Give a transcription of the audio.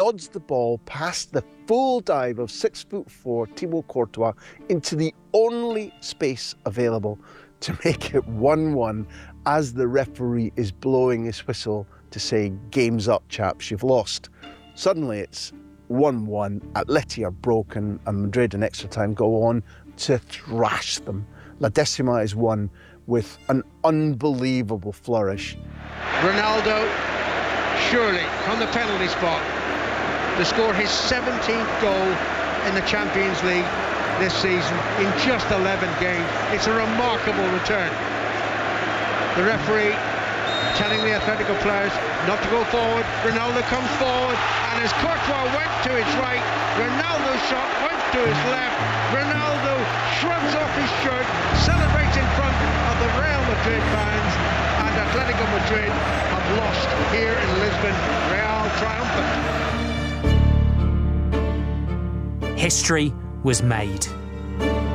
nods the ball past the full dive of 6'4" Thibaut Courtois into the only space available to make it 1-1 as the referee is blowing his whistle to say, "Game's up, chaps, you've lost." Suddenly it's 1-1, Atleti are broken, and Madrid in extra time go on to thrash them. La Decima is won with an unbelievable flourish. Ronaldo, surely from the penalty spot, to score his 17th goal in the Champions League this season in just 11 games. It's a remarkable return. The referee telling the Atletico players not to go forward. Ronaldo comes forward, and as Courtois went to his right, Ronaldo's shot went to his left. Ronaldo shrugs off his shirt, celebrates in front of the Real Madrid fans, and Atletico Madrid have lost here in Lisbon. Real triumphant. History was made.